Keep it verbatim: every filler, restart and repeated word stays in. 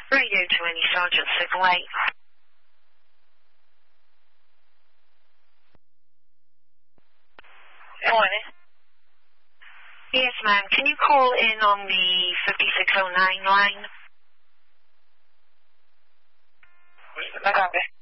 Radio twenty, Sergeant Circle eight. Morning. Yes, ma'am. Can you call in on the fifty-six oh nine line? I copy.